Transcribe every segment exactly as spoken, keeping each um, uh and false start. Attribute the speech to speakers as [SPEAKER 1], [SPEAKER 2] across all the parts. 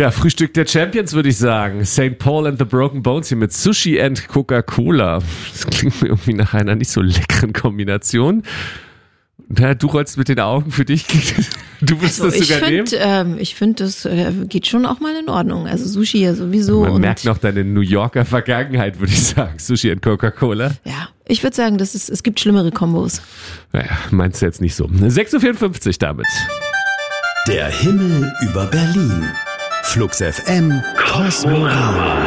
[SPEAKER 1] Ja, Frühstück der Champions würde ich sagen. Saint Paul and the Broken Bones hier mit Sushi and Coca-Cola. Das klingt mir irgendwie nach einer nicht so leckeren Kombination. Ja, du rollst mit den Augen, für dich. Du willst
[SPEAKER 2] also
[SPEAKER 1] das sogar
[SPEAKER 2] find,
[SPEAKER 1] nehmen?
[SPEAKER 2] Ähm, ich finde, das äh, geht schon auch mal in Ordnung. Also Sushi ja sowieso.
[SPEAKER 1] Man
[SPEAKER 2] und
[SPEAKER 1] merkt noch deine New Yorker Vergangenheit, würde ich sagen. Sushi and Coca-Cola.
[SPEAKER 2] Ja, ich würde sagen, das ist, es gibt schlimmere Kombos.
[SPEAKER 1] Naja, meinst du jetzt nicht so. sechs Uhr vierundfünfzig damit.
[SPEAKER 3] Der Himmel über Berlin. Flux F M Kosmorama.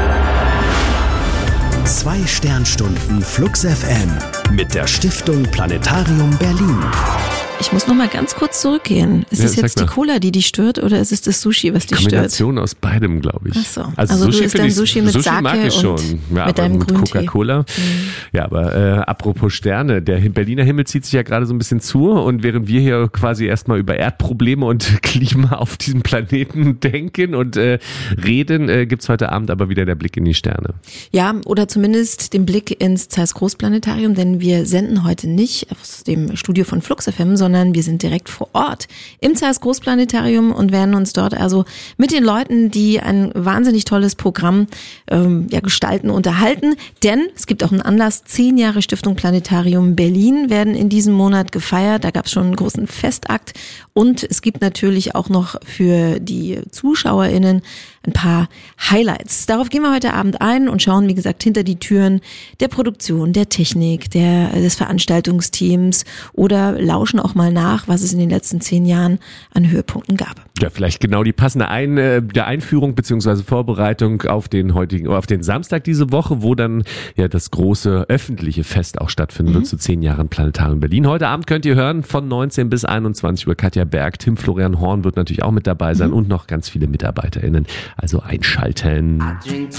[SPEAKER 3] Zwei Sternstunden Flux F M mit der Stiftung Planetarium Berlin.
[SPEAKER 2] Ich muss noch mal ganz kurz zurückgehen. Ist
[SPEAKER 1] Ja,
[SPEAKER 2] es jetzt
[SPEAKER 1] sag
[SPEAKER 2] die
[SPEAKER 1] mal.
[SPEAKER 2] Cola, die dich stört, oder ist es das Sushi, was dich stört?
[SPEAKER 1] Kombination aus beidem, glaube ich.
[SPEAKER 2] Ach so. Also du isst
[SPEAKER 1] finde
[SPEAKER 2] dann
[SPEAKER 1] ich-
[SPEAKER 2] Sushi mit Sake
[SPEAKER 1] mag ich schon.
[SPEAKER 2] und
[SPEAKER 1] Ja,
[SPEAKER 2] mit
[SPEAKER 1] aber
[SPEAKER 2] deinem
[SPEAKER 1] mit
[SPEAKER 2] Grüntee.
[SPEAKER 1] Coca-Cola.
[SPEAKER 2] Mhm.
[SPEAKER 1] Ja, aber äh, apropos Sterne, der Berliner Himmel zieht sich ja gerade so ein bisschen zu und während wir hier quasi erstmal über Erdprobleme und Klima auf diesem Planeten denken und äh, reden, äh, gibt's heute Abend aber wieder der Blick in die Sterne.
[SPEAKER 2] Ja, oder zumindest den Blick ins Zeiss Großplanetarium, denn wir senden heute nicht aus dem Studio von Flux F M, sondern wir sind direkt vor Ort im Zeiss Großplanetarium und werden uns dort also mit den Leuten, die ein wahnsinnig tolles Programm ähm, ja, gestalten, unterhalten. Denn es gibt auch einen Anlass, zehn Jahre Stiftung Planetarium Berlin werden in diesem Monat gefeiert. Da gab es schon einen großen Festakt und es gibt natürlich auch noch für die ZuschauerInnen ein paar Highlights. Darauf gehen wir heute Abend ein und schauen, wie gesagt, hinter die Türen der Produktion, der Technik, der, des Veranstaltungsteams oder lauschen auch mal nach, was es in den letzten zehn Jahren an Höhepunkten gab.
[SPEAKER 1] Ja, vielleicht genau die passende Ein, äh, der Einführung bzw. Vorbereitung auf den heutigen, auf den Samstag diese Woche, wo dann ja das große öffentliche Fest auch stattfinden wird zu zehn Jahren Planetarium Berlin. Heute Abend könnt ihr hören von neunzehn bis einundzwanzig Uhr Katja Berg, Tim Florian Horn wird natürlich auch mit dabei sein mhm. und noch ganz viele MitarbeiterInnen. Also einschalten.
[SPEAKER 4] I drink